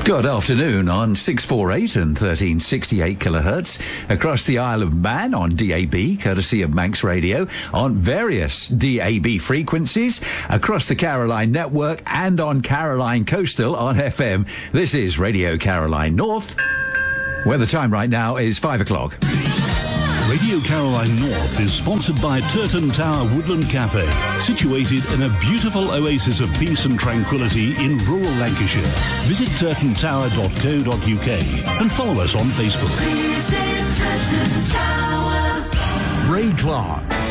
Good afternoon on 648 and 1368 kilohertz across the Isle of Man on DAB, courtesy of Manx Radio, on various DAB frequencies across the Caroline network and on Caroline Coastal on FM. This is Radio Caroline North, where the time right now is 5 o'clock. Radio Caroline North is sponsored by Turton Tower Woodland Cafe, situated in a beautiful oasis of peace and tranquility in rural Lancashire. Visit turtontower.co.uk and follow us on Facebook. Visit Turton Tower. Ray Clark.